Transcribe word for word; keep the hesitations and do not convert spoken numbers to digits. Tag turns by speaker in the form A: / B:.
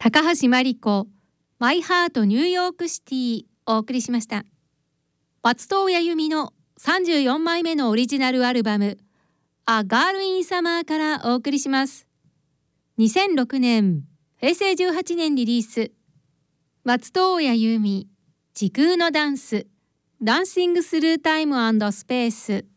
A: 高橋真理子マイハートニューヨークシティをお送りしました。松任谷由実のさんじゅうよんまいめのオリジナルアルバム A Girl in Summer からお送りします。にせんろくねんへいせいじゅうはちねんリリース、松任谷由実時空のダンスダンシングスルータイム&スペース。